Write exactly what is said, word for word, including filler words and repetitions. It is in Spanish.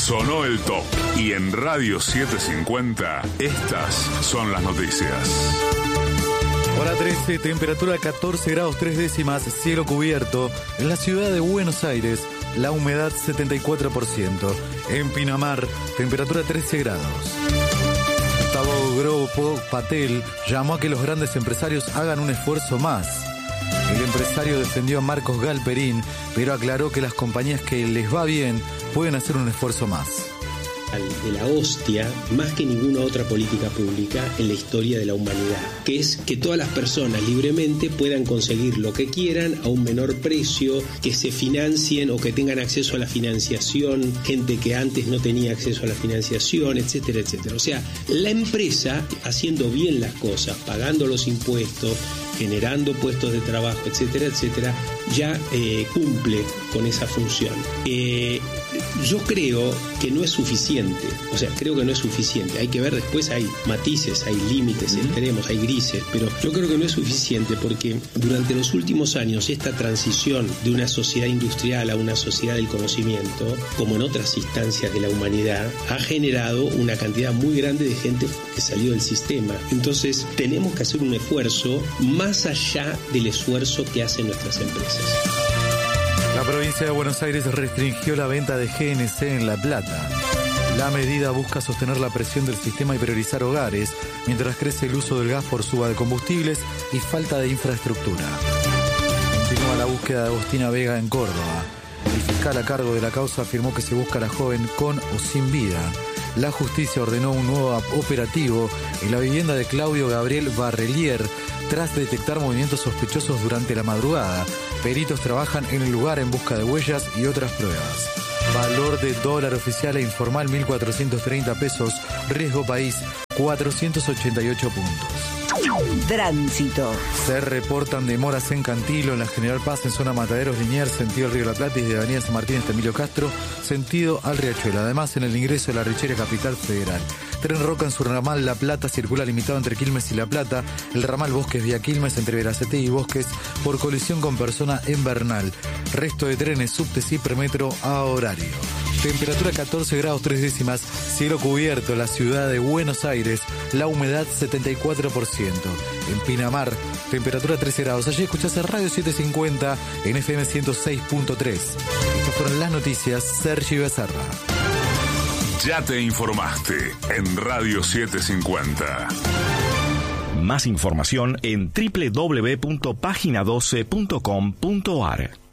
Sonó el top. Y en Radio setecientos cincuenta, estas son las noticias. Hora trece, temperatura catorce grados tres décimas, cielo cubierto. En la ciudad de Buenos Aires, la humedad setenta y cuatro por ciento. En Pinamar, temperatura trece grados. Gustavo Grobo Patel llamó a que los grandes empresarios hagan un esfuerzo más. El empresario defendió a Marcos Galperín, pero aclaró que las compañías que les va bien pueden hacer un esfuerzo más. De la hostia, más que ninguna otra política pública en la historia de la humanidad, que es que todas las personas libremente puedan conseguir lo que quieran a un menor precio, que se financien o que tengan acceso a la financiación, gente que antes no tenía acceso a la financiación, etcétera, etcétera. O sea, la empresa haciendo bien las cosas, pagando los impuestos, generando puestos de trabajo, etcétera, etcétera, ya eh, cumple con esa función. Eh, yo creo que no es suficiente, o sea, creo que no es suficiente. Hay que ver después, hay matices, hay límites extremos, hay grises, pero yo creo que no es suficiente porque durante los últimos años esta transición de una sociedad industrial a una sociedad del conocimiento, como en otras instancias de la humanidad, ha generado una cantidad muy grande de gente que salió del sistema. Entonces, tenemos que hacer un esfuerzo más allá del esfuerzo que hacen nuestras empresas. La provincia de Buenos Aires restringió la venta de G N C en La Plata. La medida busca sostener la presión del sistema y priorizar hogares, mientras crece el uso del gas por suba de combustibles y falta de infraestructura. Continúa la búsqueda de Agostina Vega en Córdoba. El fiscal a cargo de la causa afirmó que se busca a la joven con o sin vida. La justicia ordenó un nuevo operativo en la vivienda de Claudio Gabriel Barrelier tras detectar movimientos sospechosos durante la madrugada. Peritos trabajan en el lugar en busca de huellas y otras pruebas. Valor de dólar oficial e informal mil cuatrocientos treinta pesos. Riesgo país cuatrocientos ochenta y ocho puntos. Tránsito. Se reportan demoras en Cantilo, en la General Paz, en zona Mataderos, Liniers, sentido al Río de la Plata, y de Avenida San Martín hasta Emilio Castro, sentido al Riachuelo. Además, en el ingreso de la Richeria Capital Federal. Tren Roca en su ramal La Plata circula limitado entre Quilmes y La Plata. El ramal Bosques vía Quilmes entre Veracete y Bosques por colisión con persona en Bernal. Resto de trenes, subtes y premetro a horario. Temperatura catorce grados tres décimas, cielo cubierto, la ciudad de Buenos Aires, la humedad setenta y cuatro por ciento. En Pinamar, temperatura trece grados. Allí escuchás a Radio setecientos cincuenta en F M ciento seis punto tres. Estas fueron las noticias. Sergio Becerra. Ya te informaste en Radio setecientos cincuenta. Más información en doble u doble u doble u punto página doce punto com punto a r.